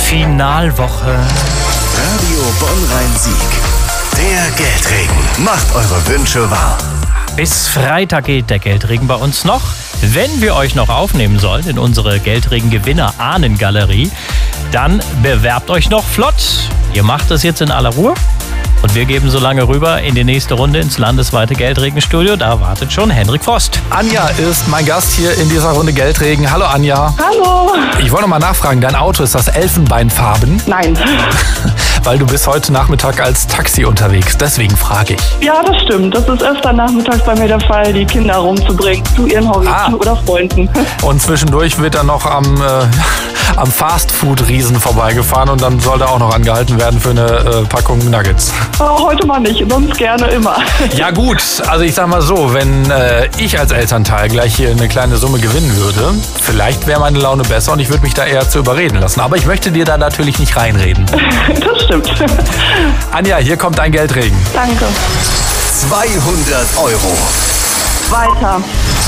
Finalwoche. Radio Bonn-Rhein-Sieg. Der Geldregen. Macht eure Wünsche wahr. Bis Freitag geht der Geldregen bei uns noch. Wenn wir euch noch aufnehmen sollen in unsere Geldregen-Gewinner-Ahnengalerie, dann bewerbt euch noch flott. Ihr macht das jetzt in aller Ruhe. Und wir geben so lange rüber in die nächste Runde ins landesweite Geldregenstudio. Da wartet schon Henrik Vost. Anja ist mein Gast hier in dieser Runde Geldregen. Hallo Anja. Hallo. Ich wollte noch mal nachfragen, dein Auto, ist das elfenbeinfarben? Nein. Weil du bist heute Nachmittag als Taxi unterwegs, deswegen frage ich. Ja, das stimmt. Das ist öfter nachmittags bei mir der Fall, die Kinder rumzubringen zu ihren Hobbys oder Freunden. Und zwischendurch wird er noch am Fastfood-Riesen vorbeigefahren und dann soll da auch noch angehalten werden für eine Packung Nuggets. Heute mal nicht, sonst gerne immer. Ja gut, also ich sag mal so, wenn ich als Elternteil gleich hier eine kleine Summe gewinnen würde, vielleicht wäre meine Laune besser und ich würde mich da eher zu überreden lassen. Aber ich möchte dir da natürlich nicht reinreden. Das stimmt. Anja, hier kommt dein Geldregen. Danke. 200 Euro. Weiter.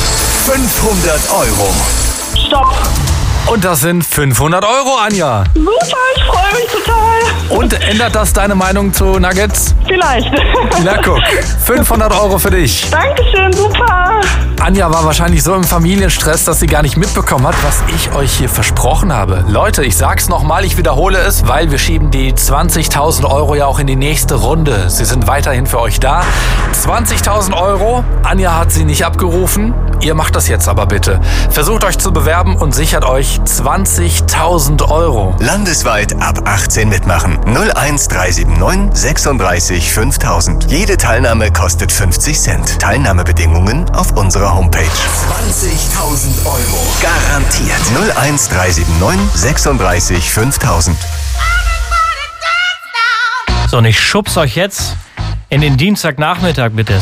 500 Euro. Stopp. Und das sind 500 Euro, Anja. Super, ich freue mich total. Und ändert das deine Meinung zu Nuggets? Vielleicht. Na guck, 500 Euro für dich. Dankeschön, super. Anja war wahrscheinlich so im Familienstress, dass sie gar nicht mitbekommen hat, was ich euch hier versprochen habe. Leute, ich sag's nochmal, ich wiederhole es, weil wir schieben die 20.000 Euro ja auch in die nächste Runde. Sie sind weiterhin für euch da. 20.000 Euro, Anja hat sie nicht abgerufen. Ihr macht das jetzt aber bitte. Versucht euch zu bewerben und sichert euch 20.000 Euro. Landesweit ab 18 mitmachen. 01379 36 5000. Jede Teilnahme kostet 50 Cent. Teilnahmebedingungen auf unserer Homepage. 20.000 Euro. Garantiert. 01379 36 5000. So, und ich schub's euch jetzt in den Dienstagnachmittag bitte.